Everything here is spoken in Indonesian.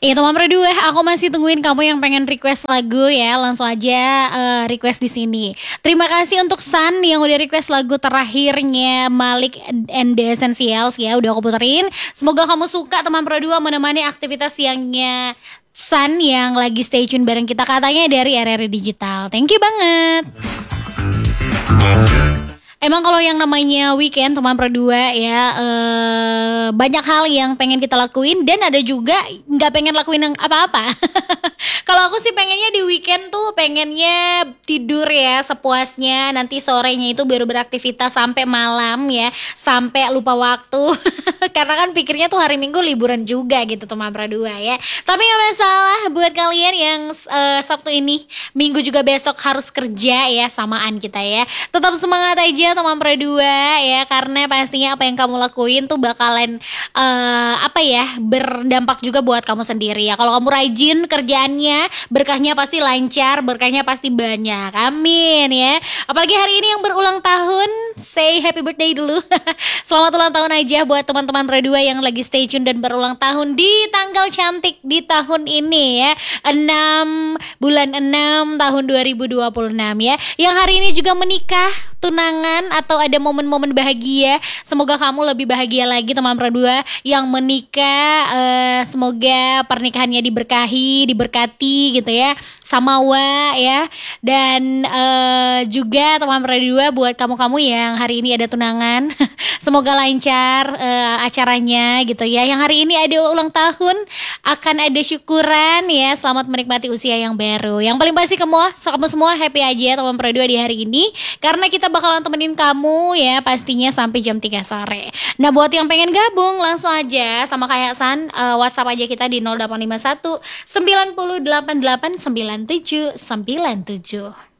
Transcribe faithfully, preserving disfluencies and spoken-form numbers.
Iya teman berdua, aku masih tungguin kamu yang pengen request lagu ya. Langsung aja eh, request di sini. Terima kasih untuk San yang udah request lagu terakhirnya Malik and the Essentials ya. Udah aku puterin. Semoga kamu suka teman berdua menemani aktivitas siangnya San yang lagi stay tune bareng kita, katanya dari R R I Digital. Thank you banget. Emang kalau yang namanya weekend teman berdua ya, eh, banyak hal yang pengen kita lakuin dan ada juga nggak pengen lakuin yang apa-apa. Kalau aku sih pengennya di weekend tuh pengennya tidur ya sepuasnya, nanti sorenya itu baru beraktivitas sampai malam ya, sampai lupa waktu. Karena kan pikirnya tuh hari Minggu liburan juga gitu teman berdua ya. Tapi nggak masalah buat kalian yang eh, Sabtu ini, Minggu juga besok harus kerja ya, samaan kita ya. Tetap semangat aja teman berdua ya, karena pastinya apa yang kamu lakuin tuh bakalan eh, apa ya, berdampak juga buat kamu sendiri ya. Kalau kamu rajin kerjaannya, berkahnya pasti lancar, berkahnya pasti banyak. Amin ya. Apalagi hari ini yang berulang tahun, say happy birthday dulu. Selamat ulang tahun aja buat teman-teman berdua yang lagi stay tune dan berulang tahun di tanggal cantik di tahun ini ya. enam bulan enam tahun dua ribu dua puluh enam ya. Yang hari ini juga menikah, tunangan atau ada momen-momen bahagia, semoga kamu lebih bahagia lagi teman berdua yang menikah. eh, Semoga pernikahannya diberkahi, diberkati gitu ya, sama wa ya. Dan eh, juga teman berdua buat kamu-kamu yang hari ini ada tunangan, semoga lancar eh, acaranya gitu ya. Yang hari ini ada ulang tahun, akan ada syukuran ya. Selamat menikmati usia yang baru. Yang paling pasti kamu, kamu semua happy aja teman berdua di hari ini, karena kita bakalan temenin kamu ya pastinya sampai jam tiga sore. Nah buat yang pengen gabung langsung aja sama kayak San, uh, WhatsApp aja kita di nol delapan lima satu sembilan nol delapan delapan sembilan tujuh sembilan tujuh.